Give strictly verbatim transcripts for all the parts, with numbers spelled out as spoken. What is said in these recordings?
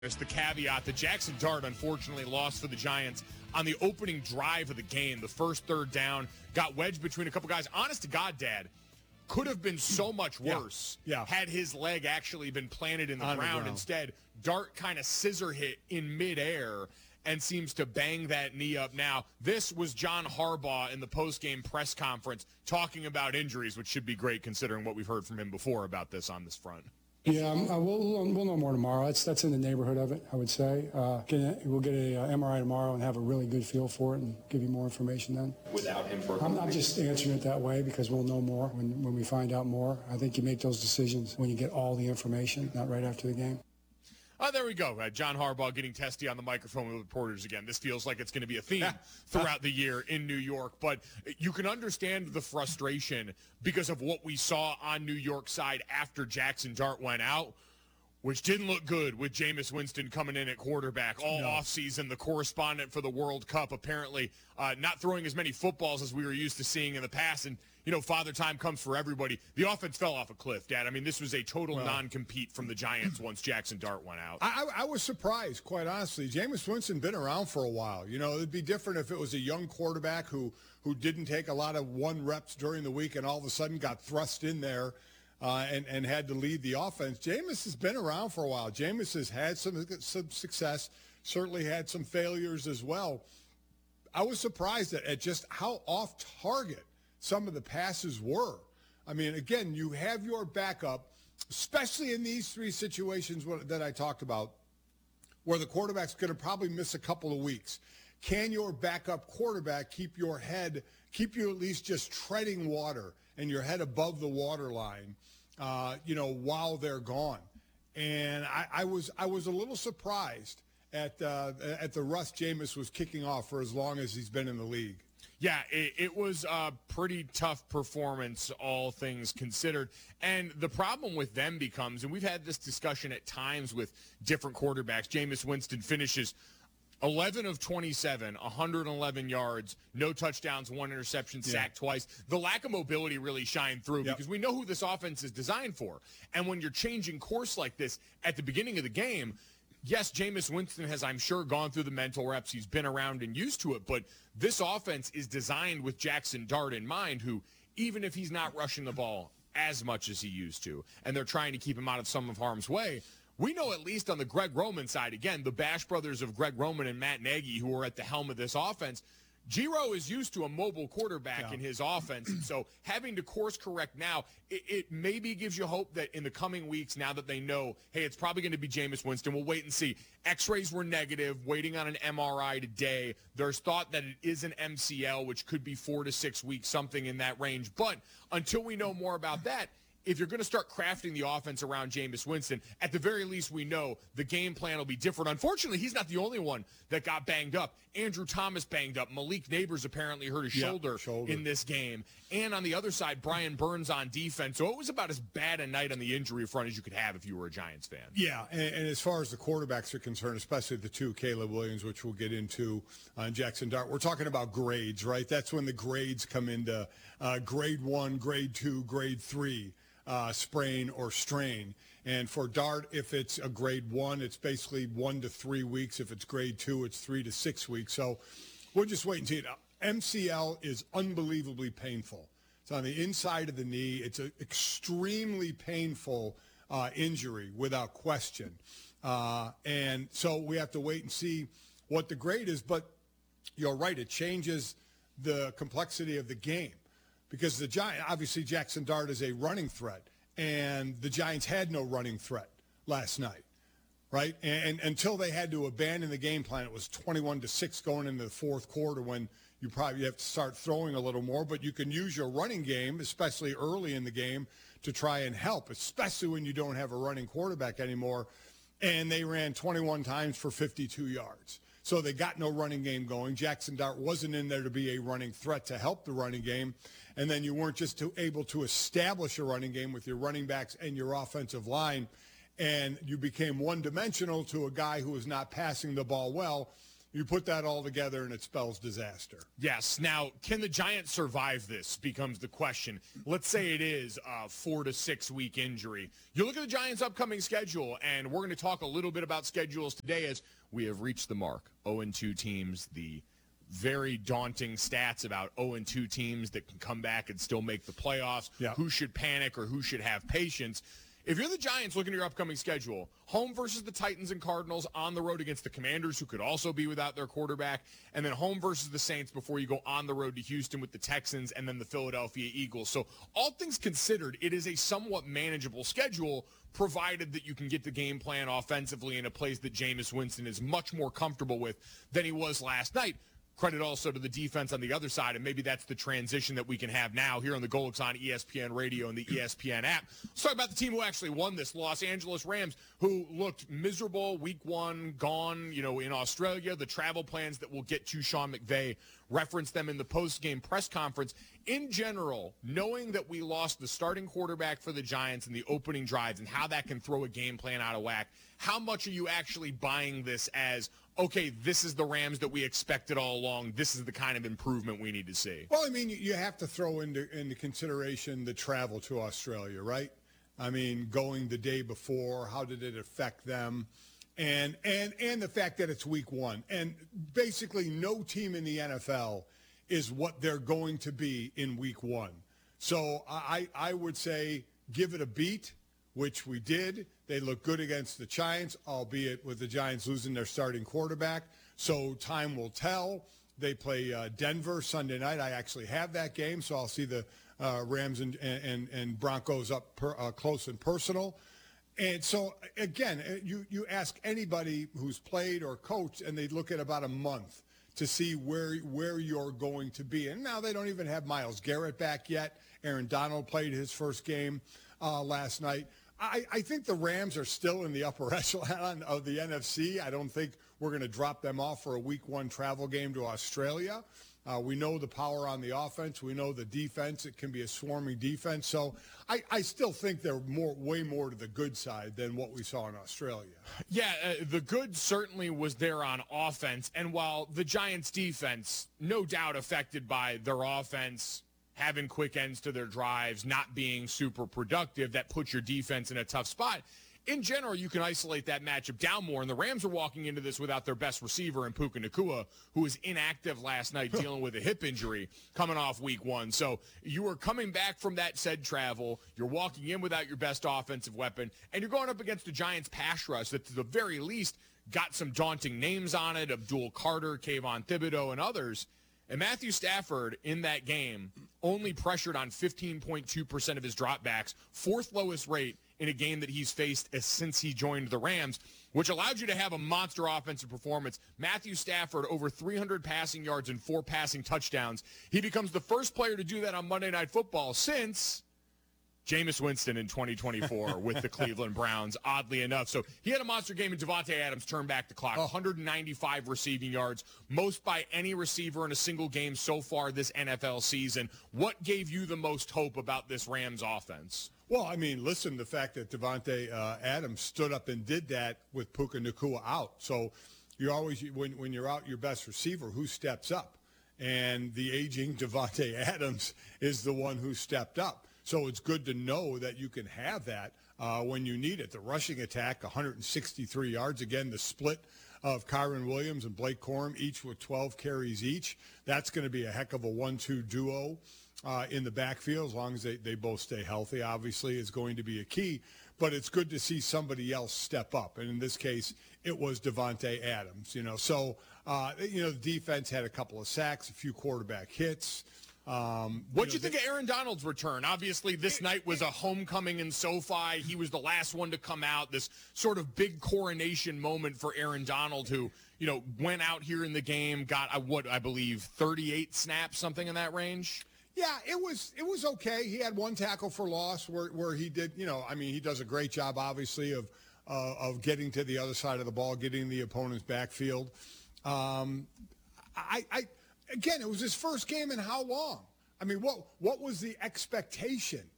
There's the caveat that Jackson Dart unfortunately lost for the Giants on the opening drive of the game. The first third down got wedged between a couple guys. Honest to God, Dad, could have been so much worse yeah, yeah. had his leg actually been planted in the, On ground. the ground. Instead, Dart kind of scissor hit in midair and seems to bang that knee up now. This was John Harbaugh in the post-game press conference talking about injuries, which should be great considering what we've heard from him before about this on this front. Yeah, um, uh, we'll, we'll know more tomorrow. That's that's in the neighborhood of it, I would say. Uh, get, we'll get a uh, M R I tomorrow and have a really good feel for it and give you more information then. Without him for I'm, I'm just answering it that way because we'll know more when, when we find out more. I think you make those decisions when you get all the information, not right after the game. Oh, there we go. Uh, John Harbaugh getting testy on the microphone with reporters again. This feels like it's going to be a theme throughout the year in New York. But you can understand the frustration because of what we saw on New York side after Jackson Dart went out, which didn't look good with Jameis Winston coming in at quarterback all no. offseason. The correspondent for the World Cup apparently uh, not throwing as many footballs as we were used to seeing in the past. And, you know, Father Time comes for everybody. The offense fell off a cliff, Dad. I mean, this was a total well, non-compete from the Giants once Jackson Dart went out. I, I was surprised, quite honestly. Jameis Winston been around for a while. You know, it'd be different if it was a young quarterback who, who didn't take a lot of one reps during the week and all of a sudden got thrust in there. Uh, and, and had to lead the offense. Jameis has been around for a while. Jameis has had some, some success, certainly had some failures as well. I was surprised at, at just how off target some of the passes were. I mean, again, you have your backup, especially in these three situations that I talked about, where the quarterback's going to probably miss a couple of weeks. Can your backup quarterback keep your head, keep you at least just treading water and your head above the water line, uh, you know, while they're gone? And I, I was I was a little surprised at uh, at the rust Jameis was kicking off for as long as he's been in the league. Yeah, it, it was a pretty tough performance, all things considered. And the problem with them becomes, and we've had this discussion at times with different quarterbacks, Jameis Winston finishes eleven of twenty-seven, one hundred eleven yards, no touchdowns, one interception, sacked yeah. twice. The lack of mobility really shined through yep. because we know who this offense is designed for. And when you're changing course like this at the beginning of the game, yes, Jameis Winston has, I'm sure, gone through the mental reps. He's been around and used to it. But this offense is designed with Jackson Dart in mind, who, even if he's not rushing the ball as much as he used to, and they're trying to keep him out of some of harm's way, we know at least on the Greg Roman side, again, the Bash brothers of Greg Roman and Matt Nagy, who are at the helm of this offense, Giro is used to a mobile quarterback yeah. in his offense. And so having to course correct now, it, it maybe gives you hope that in the coming weeks, now that they know, hey, it's probably going to be Jameis Winston, we'll wait and see. X-rays were negative, waiting on an M R I today. There's thought that it is an M C L, which could be four to six weeks, something in that range. But until we know more about that, if you're going to start crafting the offense around Jameis Winston, at the very least we know the game plan will be different. Unfortunately, he's not the only one that got banged up. Andrew Thomas banged up. Malik Neighbors apparently hurt his yeah, shoulder, shoulder in this game. And on the other side, Brian Burns on defense. So it was about as bad a night on the injury front as you could have if you were a Giants fan. Yeah, and, and as far as the quarterbacks are concerned, especially the two, Caleb Williams, which we'll get into, uh, and Jackson Dart, we're talking about grades, right? That's when the grades come into uh, grade one, grade two, grade three. Uh, sprain or strain. And for Dart, if it's a grade one, it's basically one to three weeks. If it's grade two, it's three to six weeks. So we'll just wait and see. M C L is unbelievably painful. It's on the inside of the knee. It's an extremely painful uh, injury without question. Uh, and so we have to wait and see what the grade is. But you're right, it changes the complexity of the game. Because the Giants, obviously Jackson Dart is a running threat, and the Giants had no running threat last night, right? And, and until they had to abandon the game plan, it was twenty-one to six going into the fourth quarter when you probably have to start throwing a little more. But you can use your running game, especially early in the game, to try and help, especially when you don't have a running quarterback anymore. And they ran twenty-one times for fifty-two yards. So they got no running game going. Jackson Dart wasn't in there to be a running threat to help the running game. And then you weren't just to, able to establish a running game with your running backs and your offensive line. And you became one-dimensional to a guy who was not passing the ball well. You put that all together, and it spells disaster. Yes. Now, can the Giants survive this becomes the question. Let's say it is a four to six week injury. You look at the Giants' upcoming schedule, and we're going to talk a little bit about schedules today as we have reached the mark. oh and two teams, the very daunting stats about oh and two teams that can come back and still make the playoffs. Yeah. Who should panic or who should have patience? If you're the Giants looking at your upcoming schedule, home versus the Titans and Cardinals, on the road against the Commanders, who could also be without their quarterback, and then home versus the Saints before you go on the road to Houston with the Texans and then the Philadelphia Eagles. So all things considered, it is a somewhat manageable schedule, provided that you can get the game plan offensively in a place that Jameis Winston is much more comfortable with than he was last night. Credit also to the defense on the other side, and maybe that's the transition that we can have now here on the Golics on E S P N Radio and the E S P N app. Let's talk about the team who actually won this, Los Angeles Rams, who looked miserable week one, gone, you know, in Australia. The travel plans that we'll get to, Sean McVay referenced them in the post-game press conference. In general, knowing that we lost the starting quarterback for the Giants in the opening drives and how that can throw a game plan out of whack, how much are you actually buying this as, okay, this is the Rams that we expected all along, this is the kind of improvement we need to see? Well, I mean, you have to throw into, into consideration the travel to Australia, right? I mean, going the day before, how did it affect them? And and and the fact that it's week one. And basically no team in the N F L is what they're going to be in week one. So I, I would say give it a beat, which we did. They look good against the Giants, albeit with the Giants losing their starting quarterback. So time will tell. They play uh, Denver Sunday night. I actually have that game, so I'll see the uh, Rams and, and, and Broncos up per, uh, close and personal. And so, again, you, you ask anybody who's played or coached, and they look at about a month to see where where you're going to be. And now they don't even have Myles Garrett back yet. Aaron Donald played his first game uh, last night. I, I think the Rams are still in the upper echelon of the N F C. I don't think we're going to drop them off for a week one travel game to Australia. Uh, we know the power on the offense. We know the defense. It can be a swarming defense. So I, I still think they're more, way more to the good side than what we saw in Australia. Yeah, uh, the good certainly was there on offense. And while the Giants' defense, no doubt affected by their offense having quick ends to their drives, not being super productive, that puts your defense in a tough spot. In general, you can isolate that matchup down more, and the Rams are walking into this without their best receiver in Puka Nacua, who was inactive last night dealing with a hip injury coming off week one. So you are coming back from that said travel. You're walking in without your best offensive weapon, and you're going up against the Giants' pass rush that, to the very least, got some daunting names on it, Abdul Carter, Kayvon Thibodeau, and others. And Matthew Stafford in that game only pressured on fifteen point two percent of his dropbacks, fourth lowest rate in a game that he's faced since he joined the Rams, which allowed you to have a monster offensive performance. Matthew Stafford, over three hundred passing yards and four passing touchdowns. He becomes the first player to do that on Monday Night Football since Jameis Winston in twenty twenty-four with the Cleveland Browns, oddly enough. So he had a monster game, and Davante Adams turned back the clock. one hundred ninety-five receiving yards, most by any receiver in a single game so far this N F L season. What gave you the most hope about this Rams offense? Well, I mean, listen, the fact that Davante uh, Adams stood up and did that with Puka Nacua out. So you always, when, when you're out your best receiver, who steps up? And the aging Davante Adams is the one who stepped up. So it's good to know that you can have that uh, when you need it. The rushing attack, one hundred sixty-three yards. Again, the split of Kyron Williams and Blake Corum, each with twelve carries each. That's going to be a heck of a one two duo uh, in the backfield, as long as they, they both stay healthy, obviously, is going to be a key. But it's good to see somebody else step up. And in this case, it was Davante Adams. You know, so, uh, you know, the defense had a couple of sacks, a few quarterback hits. Um, what do you, know, think they, of Aaron Donald's return? Obviously, this it, night was it, a homecoming in SoFi. He was the last one to come out. This sort of big coronation moment for Aaron Donald, who, you know, went out here in the game, got, uh, what, I believe, thirty-eight snaps, something in that range? Yeah, it was it was okay. He had one tackle for loss where, where he did, you know, I mean, he does a great job, obviously, of uh, of getting to the other side of the ball, getting the opponent's backfield. Um, I, I Again, it was his first game in how long? I mean, what what was the expectation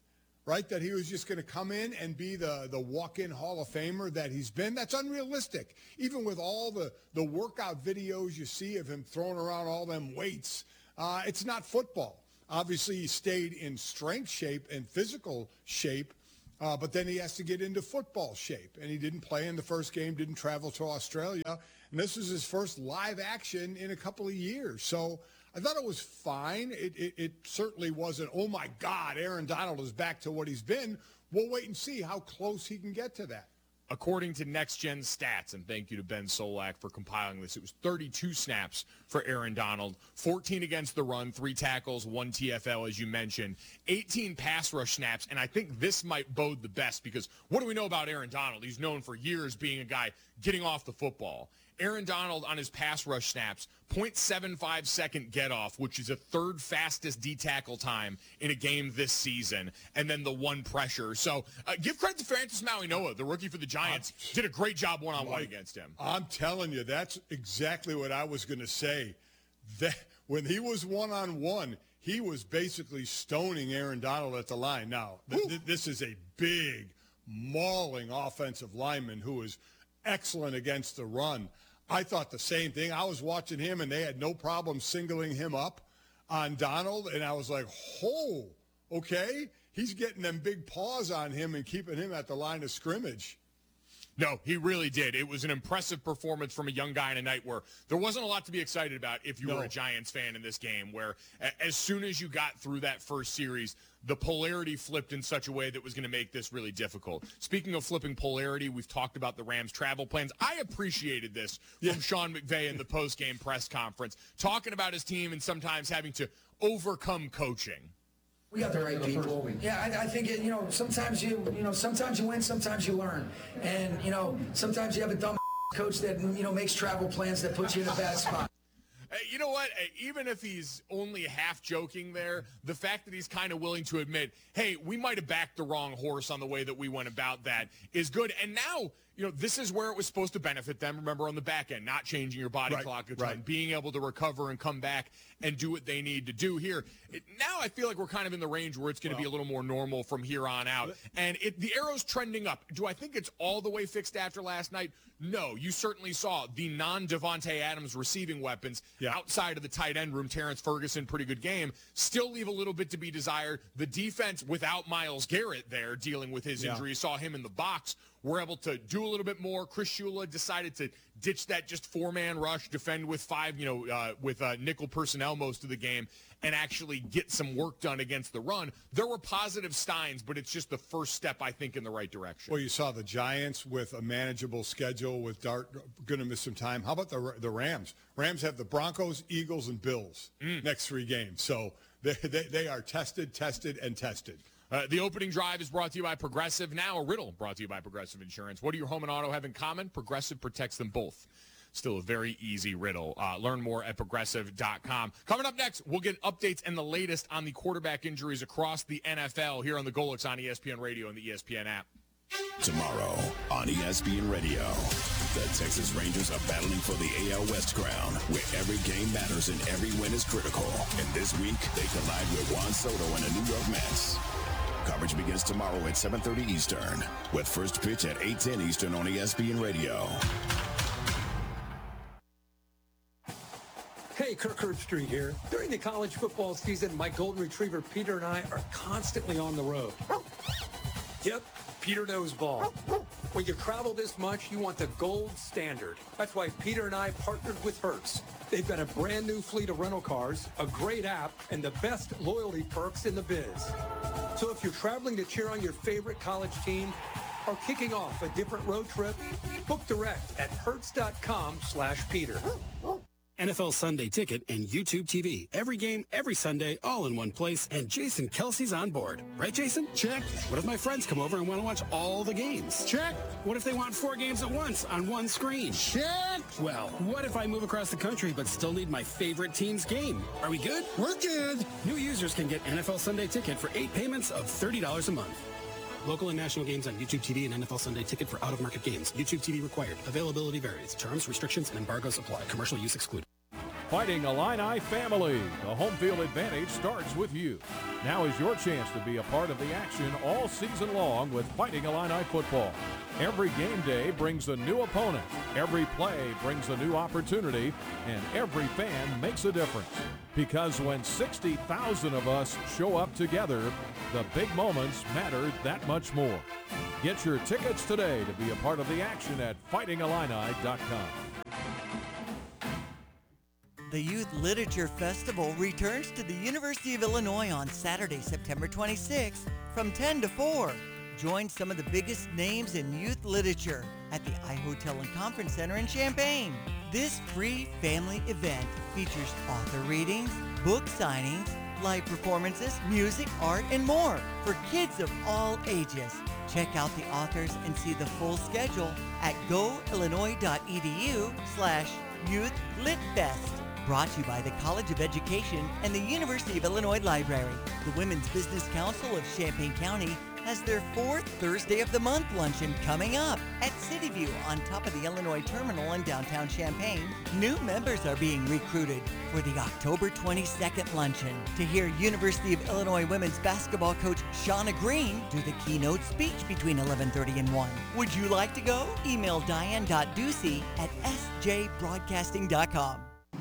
right, that he was just going to come in and be the, the walk-in Hall of Famer that he's been. That's unrealistic. Even with all the, the workout videos you see of him throwing around all them weights, uh, it's not football. Obviously, he stayed in strength shape and physical shape, uh, but then he has to get into football shape. And he didn't play in the first game, didn't travel to Australia. And this was his first live action in a couple of years. So I thought it was fine. It, it, it certainly wasn't, oh, my God, Aaron Donald is back to what he's been. We'll wait and see how close he can get to that. According to Next Gen Stats, and thank you to Ben Solak for compiling this, it was thirty-two snaps for Aaron Donald, fourteen against the run, three tackles, one T F L, as you mentioned, eighteen pass rush snaps, and I think this might bode the best because what do we know about Aaron Donald? He's known for years being a guy getting off the football. Aaron Donald on his pass rush snaps, point seven five second get off, which is a third fastest D-tackle time in a game this season, and then the one pressure. So uh, give credit to Francis Mauigoa, the rookie for the Giants, uh, did a great job one-on-one like, against him. I'm telling you, that's exactly what I was going to say. That when he was one-on-one, he was basically stoning Aaron Donald at the line. Now, th- th- this is a big, mauling offensive lineman who is excellent against the run. I thought the same thing. I was watching him, and they had no problem singling him up on Donald, and I was like, oh, okay. He's getting them big paws on him and keeping him at the line of scrimmage. No, he really did. It was an impressive performance from a young guy in a night where there wasn't a lot to be excited about if you no. were a Giants fan in this game, where as soon as you got through that first series, the polarity flipped in such a way that was going to make this really difficult. Speaking of flipping polarity, we've talked about the Rams' travel plans. I appreciated this yeah. from Sean McVay in the post-game press conference, talking about his team and sometimes having to overcome coaching. We got the right people. Yeah, I, I think it, you know. Sometimes you, you know, sometimes you win, sometimes you learn, and you know, sometimes you have a dumb coach that you know makes travel plans that puts you in a bad spot. You know what? Even if he's only half joking there, the fact that he's kind of willing to admit, hey, we might have backed the wrong horse on the way that we went about that is good. And now, you know, this is where it was supposed to benefit them. Remember, on the back end, not changing your body right, clock a ton, right. being able to recover and come back and do what they need to do here. It, now I feel like we're kind of in the range where it's going to well, be a little more normal from here on out. And it, the arrow's trending up. Do I think it's all the way fixed after last night? No. You certainly saw the non-Devontae Adams receiving weapons yeah. outside of the tight end room. Terrence Ferguson, pretty good game. Still leave a little bit to be desired. The defense without Myles Garrett there dealing with his yeah. injury, you saw him in the box. We're able to do a little bit more. Chris Shula decided to ditch that just four-man rush, defend with five, you know, uh, with uh, nickel personnel most of the game, and actually get some work done against the run. There were positive signs, but it's just the first step, I think, in the right direction. Well, you saw the Giants with a manageable schedule with Dart going to miss some time. How about the the Rams? Rams have the Broncos, Eagles, and Bills mm. next three games. So they, they, they are tested, tested, and tested. Uh, the opening drive is brought to you by Progressive. Now a riddle brought to you by Progressive Insurance. What do your home and auto have in common? Progressive protects them both. Still a very easy riddle. Uh, learn more at progressive dot com. Coming up next, we'll get updates and the latest on the quarterback injuries across the N F L here on the Golix on E S P N Radio and the E S P N app. Tomorrow on E S P N Radio, the Texas Rangers are battling for the A L West crown, where every game matters and every win is critical. And this week, they collide with Juan Soto and the New York Mets. Coverage begins tomorrow at seven thirty Eastern, with first pitch at eight ten Eastern on E S P N Radio. Hey, Kirk Herbstreit here. During the college football season, my golden retriever Peter and I are constantly on the road. Yep, Peter knows ball. When you travel this much, you want the gold standard. That's why Peter and I partnered with Hertz. They've got a brand new fleet of rental cars, a great app, and the best loyalty perks in the biz. So if you're traveling to cheer on your favorite college team or kicking off a different road trip, book direct at hertz.com slash Peter. N F L Sunday Ticket and YouTube T V. Every game, every Sunday, all in one place. And Jason Kelsey's on board. Right, Jason? Check. What if my friends come over and want to watch all the games? Check. What if they want four games at once on one screen? Check. Well, what if I move across the country but still need my favorite team's game? Are we good? We're good. New users can get N F L Sunday Ticket for eight payments of thirty dollars a month. Local and national games on YouTube T V and N F L Sunday Ticket for out-of-market games. YouTube T V required. Availability varies. Terms, restrictions, and embargoes apply. Commercial use excluded. Fighting Illini family. The home field advantage starts with you. Now is your chance to be a part of the action all season long with Fighting Illini football. Every game day brings a new opponent. Every play brings a new opportunity. And every fan makes a difference. Because when sixty thousand of us show up together, the big moments matter that much more. Get your tickets today to be a part of the action at fighting illini dot com. The Youth Literature Festival returns to the University of Illinois on Saturday, September twenty-sixth from ten to four. Join some of the biggest names in youth literature at the iHotel and Conference Center in Champaign. This free family event features author readings, book signings, live performances, music, art, and more for kids of all ages. Check out the authors and see the full schedule at goillinois.edu slash youthlitfest. Brought to you by the College of Education and the University of Illinois Library. The Women's Business Council of Champaign County has their fourth Thursday of the month luncheon coming up at City View on top of the Illinois Terminal in downtown Champaign. New members are being recruited for the October twenty-second luncheon to hear University of Illinois women's basketball coach Shauna Green do the keynote speech between eleven thirty and one. Would you like to go? Email diane dot ducey at s j broadcasting dot com.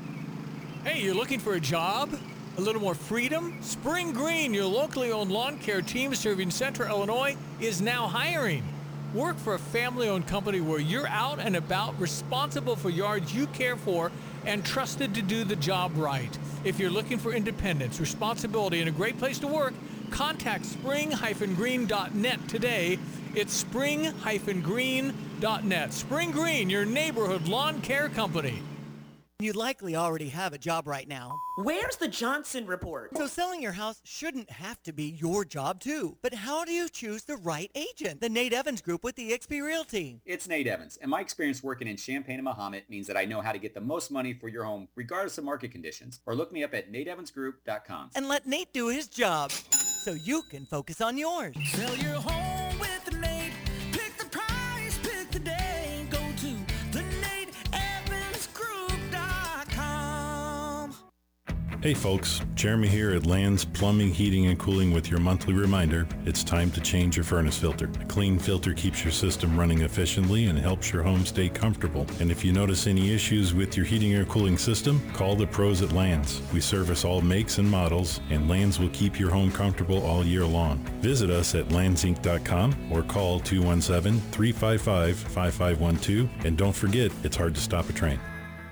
Hey, you're looking for a job? A little more freedom? Spring Green, your locally owned lawn care team serving Central Illinois, is now hiring. Work for a family-owned company where you're out and about, responsible for yards you care for, and trusted to do the job right. If you're looking for independence, responsibility, and a great place to work, contact spring dash green dot net today. It's spring dash green dot net. Spring Green, your neighborhood lawn care company. You likely already have a job right now. Where's the Johnson Report? So selling your house shouldn't have to be your job too. But how do you choose the right agent? The Nate Evans Group with E X P Realty. It's Nate Evans, and my experience working in Champaign and Mahomet means that I know how to get the most money for your home regardless of market conditions. Or look me up at nate evans group dot com. And let Nate do his job so you can focus on yours. Sell your home with the Nate. Pick the price, pick the day. Go to the nate evans group dot com. Hey folks, Jeremy here at Land's Plumbing, Heating, and Cooling with your monthly reminder, it's time to change your furnace filter. A clean filter keeps your system running efficiently and helps your home stay comfortable. And if you notice any issues with your heating or cooling system, call the pros at Land's. We service all makes and models, and Land's will keep your home comfortable all year long. Visit us at lands inc dot com or call two one seven, three five five, five five one two. And don't forget, it's hard to stop a train.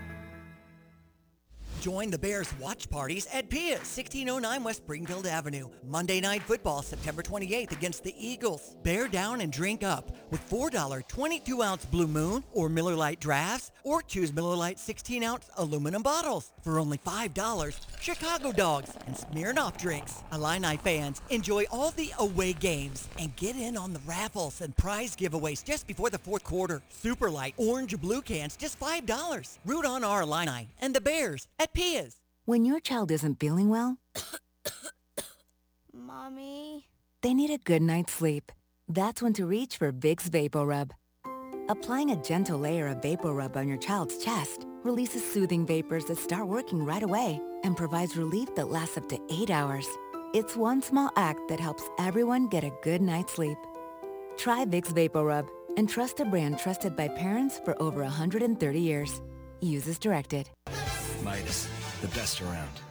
Join the Bears watch parties at P I A, sixteen oh nine West Springfield Avenue. Monday Night Football, September twenty-eighth against the Eagles. Bear down and drink up with four dollar twenty-two ounce Blue Moon or Miller Lite drafts, or choose Miller Lite sixteen ounce aluminum bottles. For only five dollars, Chicago dogs and Smirnoff drinks. Illini fans, enjoy all the away games and get in on the raffles and prize giveaways just before the fourth quarter. Super Light orange or blue cans, just five dollars. Root on our Illini and the Bears at P I A's. When your child isn't feeling well, Mommy, they need a good night's sleep. That's when to reach for Vicks VapoRub. Applying a gentle layer of VapoRub on your child's chest releases soothing vapors that start working right away and provides relief that lasts up to eight hours. It's one small act that helps everyone get a good night's sleep. Try Vicks VapoRub and trust a brand trusted by parents for over one hundred thirty years. Use as directed. Midas, the best around.